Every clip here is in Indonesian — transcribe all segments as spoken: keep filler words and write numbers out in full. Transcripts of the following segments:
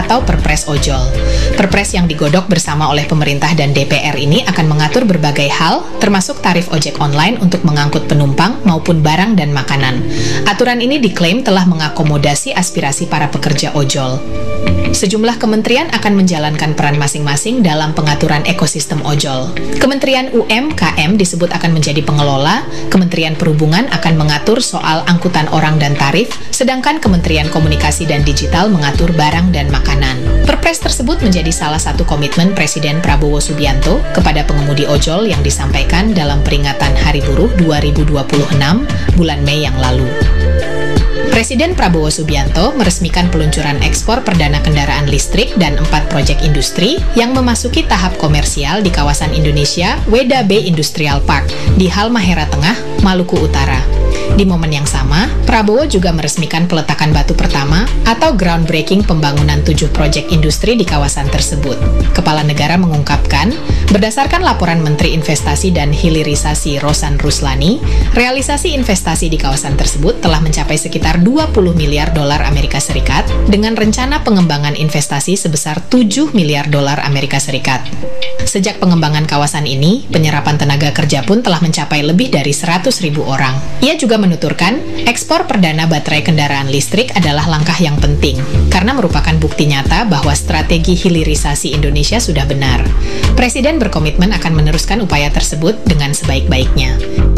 atau Perpres Ojol. Perpres yang digodok bersama oleh pemerintah dan D P R ini akan mengatur berbagai hal, termasuk tarif ojek online untuk mengangkut penumpang maupun barang dan makanan. Aturan ini diklaim telah mengakomodasi aspirasi para pekerja ojol. Sejumlah kementerian akan menjalankan peran masing-masing dalam pengaturan ekosistem ojol. Kementerian U M K M disebut akan menjadi pengelola, Kementerian Perhubungan akan mengatur soal angkutan orang dan tarif, sedangkan Kementerian Komunikasi dan Digital mengatur barang dan makanan. Perpres tersebut menjadi salah satu komitmen Presiden Prabowo Subianto kepada pengemudi ojol yang disampaikan dalam peringatan Hari Buruh dua ribu dua puluh enam bulan Mei yang lalu. Presiden Prabowo Subianto meresmikan peluncuran ekspor perdana kendaraan listrik dan empat proyek industri yang memasuki tahap komersial di kawasan Indonesia Weda Bay Industrial Park di Halmahera Tengah, Maluku Utara. Di momen yang sama, Prabowo juga meresmikan peletakan batu pertama atau groundbreaking pembangunan tujuh proyek industri di kawasan tersebut. Kepala negara mengungkapkan, berdasarkan laporan Menteri Investasi dan Hilirisasi Rosan Ruslani, realisasi investasi di kawasan tersebut telah mencapai sekitar dua puluh miliar dolar Amerika Serikat dengan rencana pengembangan investasi sebesar tujuh miliar dolar Amerika Serikat. Sejak pengembangan kawasan ini, penyerapan tenaga kerja pun telah mencapai lebih dari seratus ribu orang. Ia juga menuturkan, ekspor perdana baterai kendaraan listrik adalah langkah yang penting, karena merupakan bukti nyata bahwa strategi hilirisasi Indonesia sudah benar. Presiden berkomitmen akan meneruskan upaya tersebut dengan sebaik-baiknya.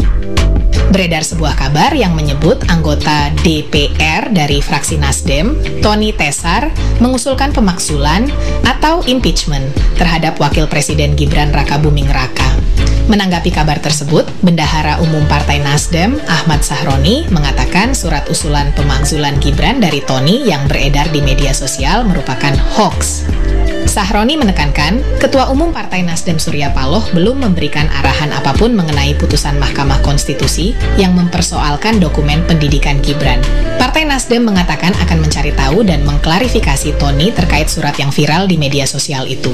Beredar sebuah kabar yang menyebut anggota D P R dari fraksi Nasdem, Tony Tesar, mengusulkan pemaksulan atau impeachment terhadap Wakil Presiden Gibran Rakabuming Raka. Menanggapi kabar tersebut, Bendahara Umum Partai Nasdem, Ahmad Sahroni, mengatakan surat usulan pemakzulan Gibran dari Tony yang beredar di media sosial merupakan hoax. Sahroni menekankan, Ketua Umum Partai Nasdem Surya Paloh belum memberikan arahan apapun mengenai putusan Mahkamah Konstitusi yang mempersoalkan dokumen pendidikan Gibran. Partai Nasdem mengatakan akan mencari tahu dan mengklarifikasi Tony terkait surat yang viral di media sosial itu.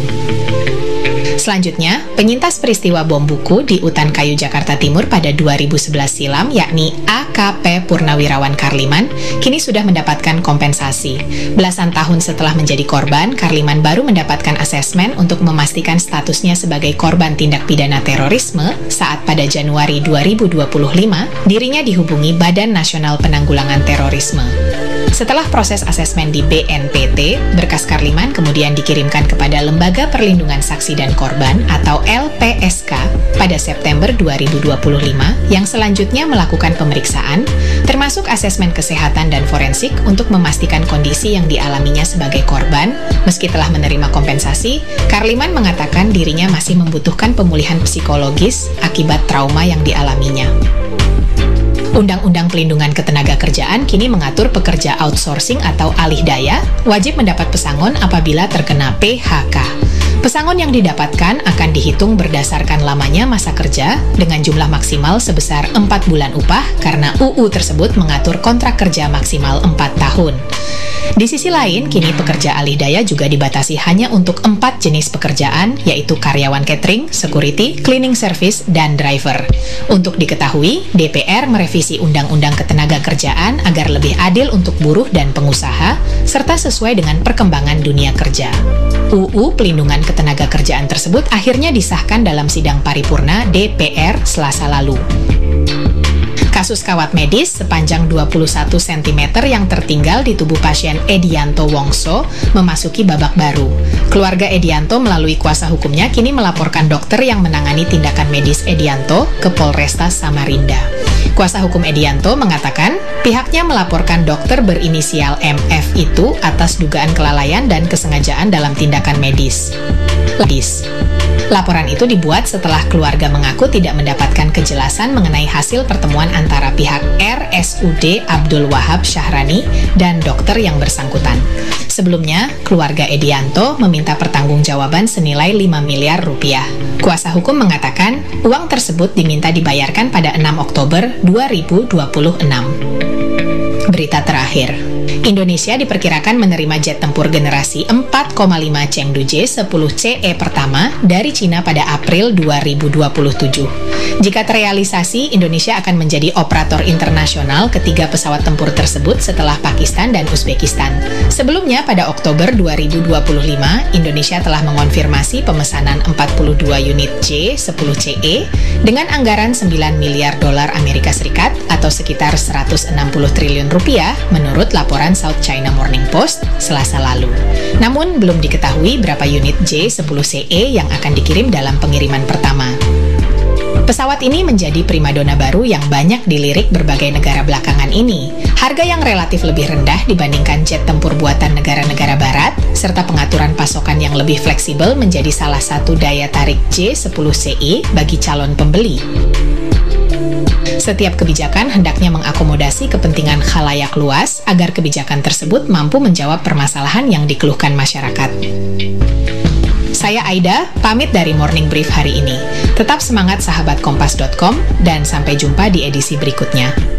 Selanjutnya, penyintas peristiwa bom buku di Utan Kayu Jakarta Timur pada dua ribu sebelas silam, yakni A K P Purnawirawan Karliman, kini sudah mendapatkan kompensasi. Belasan tahun setelah menjadi korban, Karliman baru mendapatkan asesmen untuk memastikan statusnya sebagai korban tindak pidana terorisme saat pada Januari dua ribu dua puluh lima, dirinya dihubungi Badan Nasional Penanggulangan Terorisme. Setelah proses asesmen di B N P T, berkas Karliman kemudian dikirimkan kepada Lembaga Perlindungan Saksi dan Korban atau L P S K pada September dua ribu dua puluh lima yang selanjutnya melakukan pemeriksaan, termasuk asesmen kesehatan dan forensik untuk memastikan kondisi yang dialaminya sebagai korban. Meski telah menerima kompensasi, Karliman mengatakan dirinya masih membutuhkan pemulihan psikologis akibat trauma yang dialaminya. Undang-Undang Pelindungan Ketenagakerjaan kini mengatur pekerja outsourcing atau alih daya wajib mendapat pesangon apabila terkena P H K. Pesangon yang didapatkan akan dihitung berdasarkan lamanya masa kerja dengan jumlah maksimal sebesar empat bulan upah karena U U tersebut mengatur kontrak kerja maksimal empat tahun. Di sisi lain, kini pekerja alih daya juga dibatasi hanya untuk empat jenis pekerjaan, yaitu karyawan catering, security, cleaning service, dan driver. Untuk diketahui, D P R merevisi Undang-Undang Ketenagakerjaan agar lebih adil untuk buruh dan pengusaha, serta sesuai dengan perkembangan dunia kerja. U U Pelindungan Ketenagakerjaan tersebut akhirnya disahkan dalam sidang paripurna D P R Selasa lalu. Kasus kawat medis sepanjang dua puluh satu sentimeter yang tertinggal di tubuh pasien Edianto Wongso memasuki babak baru. Keluarga Edianto melalui kuasa hukumnya kini melaporkan dokter yang menangani tindakan medis Edianto ke Polresta Samarinda. Kuasa hukum Edianto mengatakan pihaknya melaporkan dokter berinisial M F itu atas dugaan kelalaian dan kesengajaan dalam tindakan medis. Medis. Laporan itu dibuat setelah keluarga mengaku tidak mendapatkan kejelasan mengenai hasil pertemuan antara pihak R S U D Abdul Wahab Syahrani dan dokter yang bersangkutan. Sebelumnya, keluarga Edianto meminta pertanggungjawaban senilai lima miliar rupiah. Kuasa hukum mengatakan uang tersebut diminta dibayarkan pada enam Oktober dua ribu dua puluh enam. Berita terakhir, Indonesia diperkirakan menerima jet tempur generasi empat koma lima Chengdu J sepuluh C E pertama dari Cina pada April dua ribu dua puluh tujuh. Jika terrealisasi, Indonesia akan menjadi operator internasional ketiga pesawat tempur tersebut setelah Pakistan dan Uzbekistan. Sebelumnya, pada Oktober dua ribu dua puluh lima, Indonesia telah mengonfirmasi pemesanan empat puluh dua unit J sepuluh C E dengan anggaran sembilan miliar dolar Amerika Serikat atau sekitar seratus enam puluh triliun rupiah menurut laporan South China Morning Post Selasa lalu. Namun, belum diketahui berapa unit J sepuluh C E yang akan dikirim dalam pengiriman pertama. Pesawat ini menjadi primadona baru yang banyak dilirik berbagai negara belakangan ini. Harga yang relatif lebih rendah dibandingkan jet tempur buatan negara-negara barat, serta pengaturan pasokan yang lebih fleksibel menjadi salah satu daya tarik J sepuluh C E bagi calon pembeli. Setiap kebijakan hendaknya mengakomodasi kepentingan khalayak luas agar kebijakan tersebut mampu menjawab permasalahan yang dikeluhkan masyarakat. Saya Aida, pamit dari Morning Brief hari ini. Tetap semangat sahabat kompas dot com dan sampai jumpa di edisi berikutnya.